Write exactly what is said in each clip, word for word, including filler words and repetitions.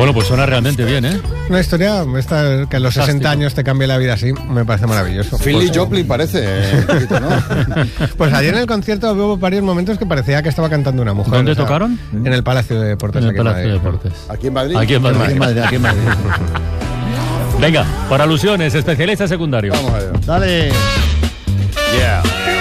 Bueno, pues suena realmente bien, ¿eh? Una historia esta, que a los sesenta años te cambie la vida así, me parece maravilloso. Philly pues, Joplin parece, eh, un poquito, ¿no? Pues ayer en el concierto hubo varios momentos que parecía que estaba cantando una mujer. ¿Dónde o sea, tocaron? En el Palacio de Deportes. En el aquí en Palacio de Madrid. Deportes. ¿Aquí en Madrid? Aquí en Madrid. Aquí en Madrid, aquí en Madrid. Venga, por alusiones, especialista secundario. Vamos a ver. Dale. Yeah.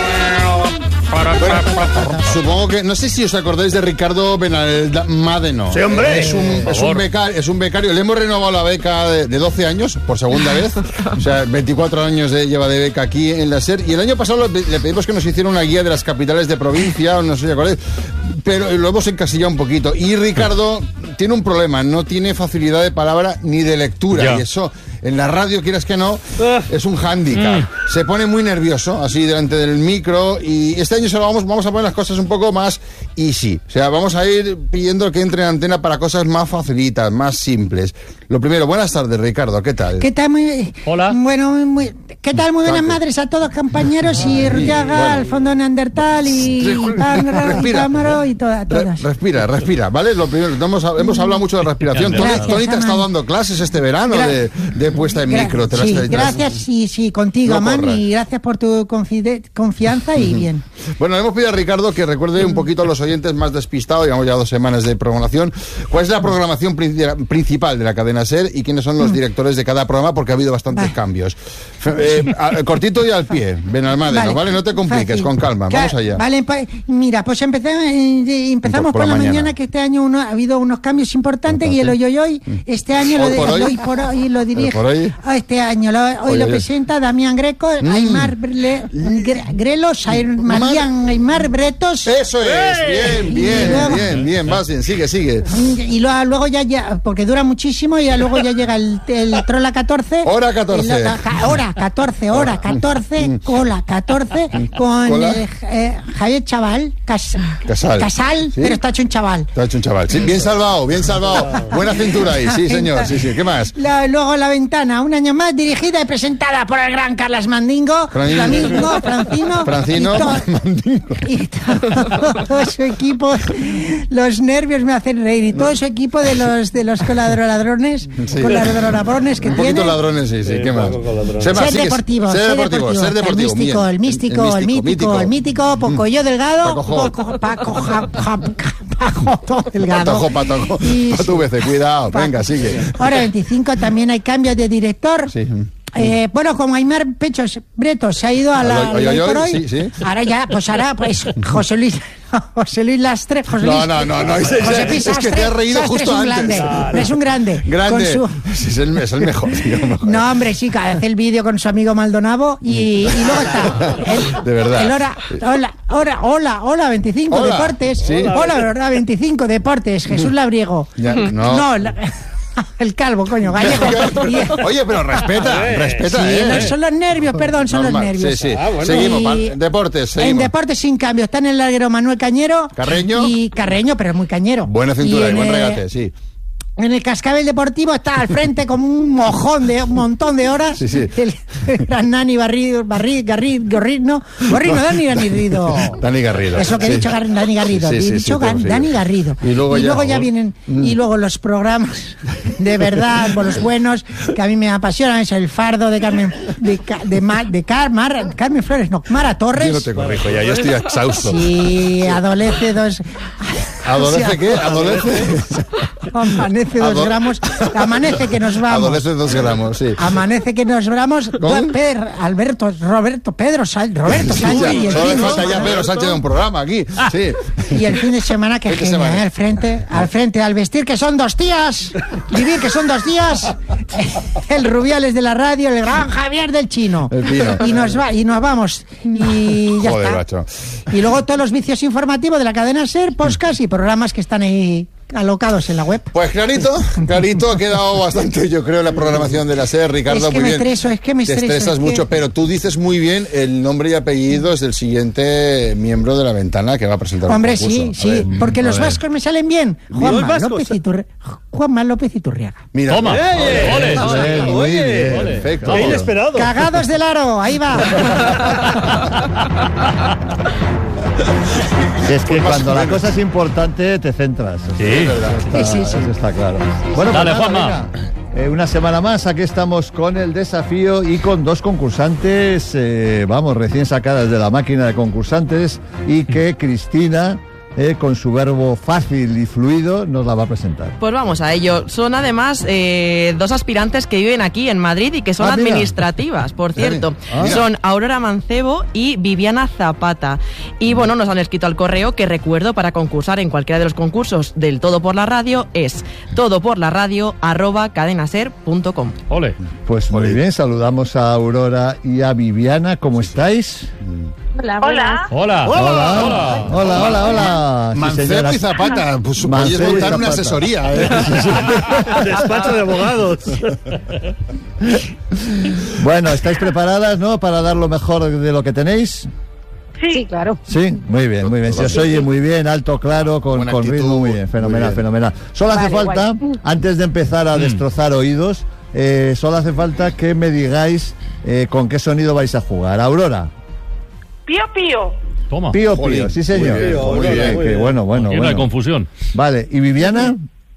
Bueno, supongo que, no sé si os acordáis de Ricardo Benalmádeno. Sí, hombre. Es un, es un, becario, es un becario. Le hemos renovado la beca de, de doce años, por segunda vez. O sea, veinticuatro años de, lleva de beca aquí en la SER. Y el año pasado le, le pedimos que nos hiciera una guía de las capitales de provincia, no sé si acordáis, pero lo hemos encasillado un poquito. Y Ricardo tiene un problema, no tiene facilidad de palabra ni de lectura. Ya. Y eso, en la radio, quieras que no, es un hándicap. Mm. Se pone muy nervioso, así delante del micro. Y este año se lo vamos, vamos a poner las cosas un poco más easy. O sea, vamos a ir pidiendo que entre en antena para cosas más facilitas, más simples. Lo primero, buenas tardes, Ricardo, ¿qué tal? ¿Qué tal? Muy, Hola. Bueno, muy, ¿qué tal? Muy buenas madres a todos, compañeros, y Riaga, bueno. al fondo Neandertal, y Pángaro, y Cámaro, y todas, todas. Re, respira, respira, ¿vale? Lo primero, hemos, hemos hablado mucho de respiración. Tony, Gracias, Tony te ha estado Aman. dando clases este verano Gra de, de puesta en Gra micro. Te las, sí, te las, gracias, sí, sí, contigo, no Amán, corras. y gracias por tu confianza y bien. Bueno, le hemos pedido a Ricardo que recuerde un poquito a los oyentes más despistados, llevamos ya dos semanas de programación, cuál es la programación principal de la cadena SER y quiénes son los directores de cada programa, porque ha habido bastantes vale. cambios. Eh, a, cortito y al pie, Benalmádeno, ¿vale? ¿vale? No te compliques, Fácil. con calma, Claro, vamos allá. Vale, pues, mira, pues empezamos, eh, empezamos Por por, la la mañana. mañana, que este año uno, ha habido unos cambios importantes. Entonces, y el hoy hoy hoy, este año ¿Hoy lo, por de, hoy? hoy por hoy lo dirige. ¿Por hoy? Ah, este año, lo, hoy Hoy, lo hoy. presenta Damián Greco, Mm. Aymar Bre, Gre, Grelos, Aymar, Marian, Aymar Bretos. Eso es, bien, bien, luego- bien, bien, vas bien, sigue, sigue. Y luego, luego ya, ya, porque dura muchísimo, y ya luego ya llega el, el Trola catorce. Hora catorce. Y la- la- ca- hora catorce, hora catorce, cola catorce, con Cola. eh, eh, Javier Chaval, Cas, Casal. Casal, ¿Sí? pero está hecho un chaval. Te ha hecho un chaval. Sí, bien salvado, bien salvado. Buena cintura ahí, sí, señor. Sí, sí. ¿Qué más? La- luego La Ventana, un año más, dirigida y presentada por el gran Carlas Mandingo. Fran- Flamingo, Francino. Francino y to- Mandingo. Y todo su equipo, los nervios me hacen reír. Y todo su equipo de los de los coladroladrones, Sí. coladroladrones que Un poquito tiene. ladrones, sí, sí. ¿Qué más? Sé más, Ser sigue. deportivo, Ser ser deportivo, deportivo, ser deportivo. el místico, bien. el místico, el mítico, el mítico, Pocoyo Delgado, Paco Jo. Poco- Paco Ja- Ja- Paco Delgado. Patojo, patojo. Y- Patu V C, cuidado. Paco. Venga, sigue. Hora veinticinco también hay cambios de director. Sí. Eh, bueno, como Aymar Pechos Bretos se ha ido a la Al hoy, hoy, hoy por hoy, hoy, sí, sí. ahora ya, pues ahora, pues José Luis, José Luis Lastre, José No, Luis, no, no, no, es- es- José es Luis que te Sastre, has reído Sastre justo es un antes. Grande, es un grande. Grande. Con su- Sí, es, el, es el mejor. digamos. no, hombre, sí, que hace el vídeo con su amigo Maldonado y, y luego está el, De verdad. el hora, hola, hola, hola, hola, veinticinco Hola. Deportes. Sí. Hola, verdad, veinticinco Deportes, Jesús Labriego. Ya, no. la- el calvo, coño, gallego. Y- Oye, pero respeta, respeta, Sí, ¿eh? no, son los nervios, perdón, son Normal, los nervios. sí, sí. Ah, bueno. Seguimos, Y- pa- deportes, En seguimos. deportes sin cambio, está en el larguero Manuel Cañero. Carreño. Y Carreño, pero es muy cañero. Buena cintura y, en, buen eh, regate, sí. En el cascabel deportivo está al frente como un mojón de un montón de horas. Sí, sí. El, el gran Nani Barrido, Barrido, Garrido, Gorrino, Gorrino, Dani Garrido. Dani Garrido. Eso que he Sí. dicho, Gar- Dani Garrido. Sí, he sí, sí, dicho sí, Gar- sí. Dani Garrido. Y luego ya- ya vienen, Mm. y luego los programas de verdad, por los buenos, que a mí me apasionan, es El Fardo de Carmen, de, Ca- de, Ma- de Car- Mar- Carmen Flores, no, Mara Torres. Yo no te corrijo ya, yo estoy exhausto. Sí, adolece dos. ¿Adolece qué? ¿Adolece? Amanece dos Ado- gramos. Amanece que nos vamos. Adolece dos gramos, sí. Amanece que nos vamos. ¿Con? Per, Alberto, Roberto, Pedro, Sal- Roberto Sí, Sánchez ya, y el solo le fin de- falta ya Pedro Sánchez de un programa aquí. Sí. y el fin de semana que Fin de genial, semana. ¿eh? al frente, al frente, al vestir que son dos días, vivir que son dos días, el Rubiales de la radio, el gran Javier del Chino. El Pino. Y nos va, y nos vamos. Y ya Joder, está. macho. Y luego todos los vicios informativos de la cadena SER, podcast y programas que están ahí alocados en la web. Pues clarito, clarito, ha quedado bastante, yo creo, la programación de la SER, Ricardo, Es que muy me bien. estreso, es que me Te estreso, estresas es mucho, que- pero tú dices muy bien el nombre y apellidos del siguiente miembro de la ventana que va a presentar un Hombre, concurso. sí, A sí, ver. porque los A ver. vascos me salen bien. Los Juanma vascos. López, Iturri- Juanma López Iturriaga. Mira, Toma. ¡Eh! Ole, Ah, ole, muy oye, bien, ole. perfecto. Qué inesperado. Cagados del aro, ahí va. Es que Pues más cuando o la menos. cosa es importante, te centras. Sí. Está, Sí, sí, sí. Eso está claro. Bueno, Dale, pues nada, Juanma. venga. Eh, una semana más, aquí estamos con el desafío y con dos concursantes, eh, vamos, recién sacadas de la máquina de concursantes, y que Cristina, eh, con su verbo fácil y fluido, nos la va a presentar. Pues vamos a ello. Son además eh, dos aspirantes que viven aquí en Madrid y que son Ah, mira. administrativas, por cierto. Ah. Son Aurora Mancebo y Viviana Zapata. Y bueno, nos han escrito al correo que recuerdo para concursar en cualquiera de los concursos del Todo por la Radio es todoporlaradio arroba cadenaser punto com. Ole. Pues muy bien, saludamos a Aurora y a Viviana, ¿cómo estáis? Hola. Hola. Hola, hola, hola, hola, hola. Sí, Mancebo señora. y Zapata, pues Mancebo podrías y montar una Zapata. asesoría, ¿eh? Despacho de abogados. Bueno, ¿estáis preparadas, no? Para dar lo mejor de lo que tenéis. Sí, claro. Sí, muy bien, muy bien. Se os oye muy bien, alto, claro, con, Buena con actitud, ritmo, muy bien, fenomenal, muy bien. fenomenal. Solo hace Vale, falta, guay. antes de empezar a destrozar oídos, eh, solo hace falta que me digáis eh, con qué sonido vais a jugar. Aurora. Pío, pío. Toma. Pío, Jolín, pío, sí señor. muy bien, muy Muy bien. bien, que bueno, bueno, Aquí no hay bueno. confusión. Vale, ¿y Viviana?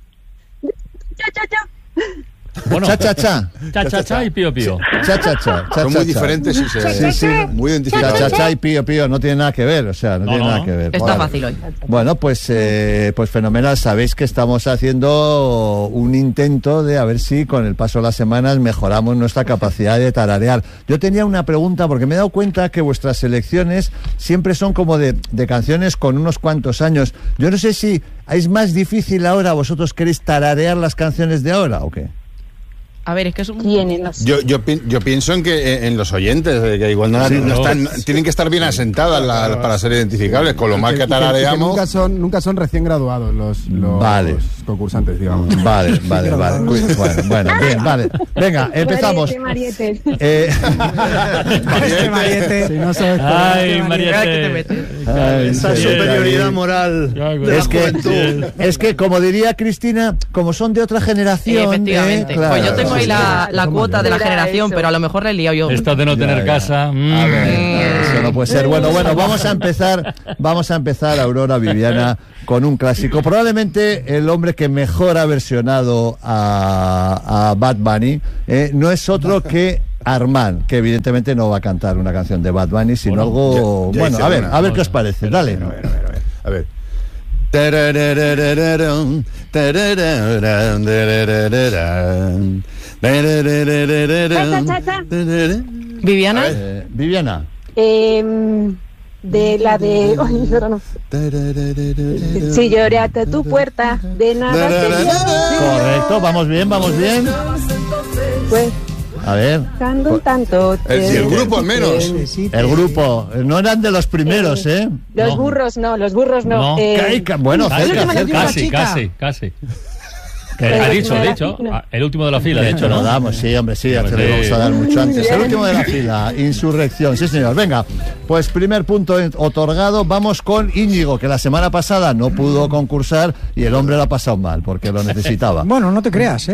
Cha, cha, cha. Bueno, Cha, cha, cha. cha, cha, cha y pío, pío. Cha, cha, cha. cha, Son cha, muy cha. diferentes y se Sí, sí. muy Cha, identificables. cha, cha y pío, pío, no tiene nada que ver, o sea, no, No, tiene no, nada no. que ver. Está Vale. fácil hoy. Bueno, pues, eh, pues fenomenal. Sabéis que estamos haciendo un intento de a ver si con el paso de las semanas mejoramos nuestra capacidad de tararear. Yo tenía una pregunta porque me he dado cuenta que vuestras selecciones siempre son como de, de canciones con unos cuantos años. Yo no sé si es más difícil ahora, vosotros queréis tararear las canciones de ahora o qué. A ver, es que es un... Tienen los... Yo, yo, pi- yo pienso en que eh, en los oyentes, eh, que igual no, Sí, no no. están, tienen que estar bien asentadas la- para ser identificables, con lo mal que Y que- y que tarareamos. nunca son nunca son recién graduados los, los Vale. concursantes, digamos. Vale, vale, vale. Uy, Bueno, bueno, bien, vale. Venga, empezamos. Mariette, Mariette. Eh, Este Mariette. Si no sabes Ay, Mira que te Mariette. metes. ay, Esa sí, superioridad ahí. moral. Ay, de la Es que, juventud. es que, como diría Cristina, como son de otra generación. Efectivamente. eh, claro. Pues yo tengo ahí la, la Somos cuota de la Era generación, eso. pero a lo mejor la he liado yo. Esta de no Ya, tener ya. casa. mm. A ver, eso no puede ser. Bueno, bueno, vamos a empezar, vamos a empezar, Aurora, Viviana, con un clásico. Probablemente el hombre que mejor ha versionado a, a Bad Bunny eh, no es otro que Armand, que evidentemente no va a cantar una canción de Bad Bunny, sino Bueno, algo... ya- ya bueno, hice a ver, una. a ver qué os parece, dale. A ver. Tarararararam, tararararam, tararararam, tararararam, Cha, cha, cha, cha. tararararam. Viviana. Eh, Viviana. Em, de la de... Ay, ahora no. Tararararam. Si lloré hasta tu puerta, de nada te Correcto, vamos bien, vamos bien. Pues, A ver, cantando un tanto. El, si el grupo al menos. el grupo, no eran de los primeros, ¿eh? Los No. burros no, los burros no. No. Eh, Caica- Bueno, Casi, cerca, última cerca. canción. casi, chica. casi, casi. Pero Eh, ha el dicho, último ha de la dicho. fila. Ah, el último de la fila, De ha hecho, dicho, lo ¿no? damos, sí, hombre, sí, ya te lo Sí. vamos a dar mucho antes. El Bien. último de la fila, Insurrección, sí señor. Venga, pues primer punto en- otorgado, vamos con Íñigo, que la semana pasada no pudo concursar y el hombre lo ha pasado mal, porque lo necesitaba. Bueno, no te creas, ¿eh?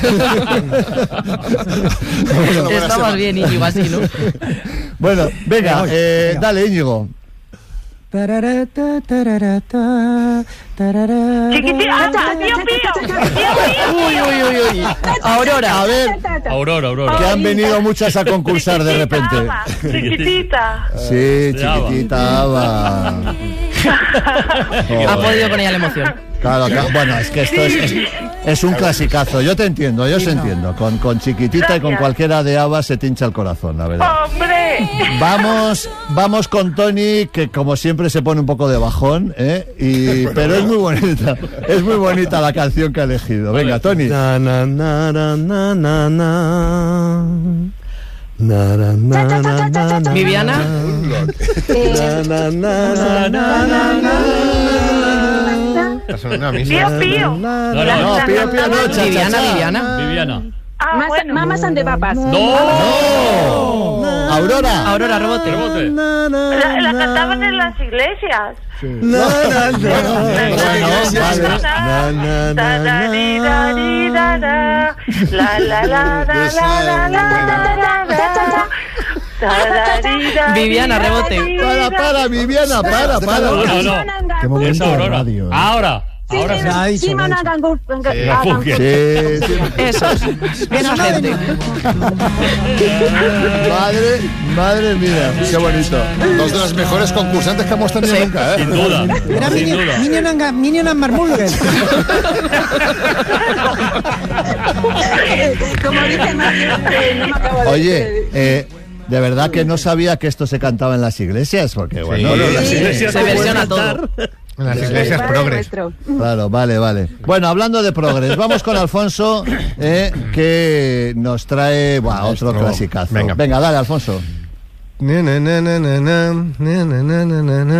Está más bien, Íñigo, así, ¿no? Bueno, venga, eh, dale Íñigo. Tararata, tararata, tarara. Chiquitita, tío pío. Tío pío. Uy, uy, uy, uy. Aurora. A ver, Aurora, Aurora. que han venido muchas a concursar de repente. Ava, Chiquitita. Sí, De Ava. chiquitita Ava. Ha podido con ella la emoción. Claro, claro. Bueno, es que esto es, es, es un clasicazo. Yo te entiendo, yo se entiendo. Con, con chiquitita y con Gracias. cualquiera de Ava se te hincha el corazón, la verdad. Hombre. Vamos, vamos con Tony, que como siempre se pone un poco de bajón, ¿eh? Y, pero es muy bonita, es muy bonita la canción que ha elegido. Venga, Tony. Na, na, na, na, na, na, na. Na, na, na, na, na, na. Viviana. Eh, Na, na, na, na, na, na, Pío, pío. na, No, na. no, No, pío, pío, no, cha, cha, Viviana, cha. Viviana. Viviana. Ah, Mas- bueno. Mamas and the papas. ¡No! Aurora. Aurora, rebote. Rebote. Na, na, La, la na. cantaban en las iglesias. Na, na, na. Bueno, vale. Na, na, na, na. La la la la la la la la la la. Tararira, Viviana, rebote. Para, para, Viviana, para, para. No, no, no. Qué Es momento de Aurora. radio. ¿eh? Ahora. Ahora sí. Lo ha dicho, lo ha dicho. Refugie. Sí, sí. Eso. Bien Esa hablado de gente. Madre, madre mía, qué bonito. Dos de las mejores concursantes que hemos tenido nunca, ¿eh? Sin duda. Era Sin Minion, duda. Minion, and, Minion and Marmulger. Como dice Mario, que no me acabo de Oye, eh, de verdad que no sabía que esto se cantaba en las iglesias, porque bueno, Bueno, eh, las iglesias Se no pueden versiona cantar. En las iglesias Padre progres. nuestro. claro, vale, vale. Bueno, hablando de progres, vamos con Alfonso, eh, que nos trae buah, otro Nuestro- clasicazo. Venga. Venga, dale, Alfonso. Na, na, na, na, na, na, na, na, na, na, na.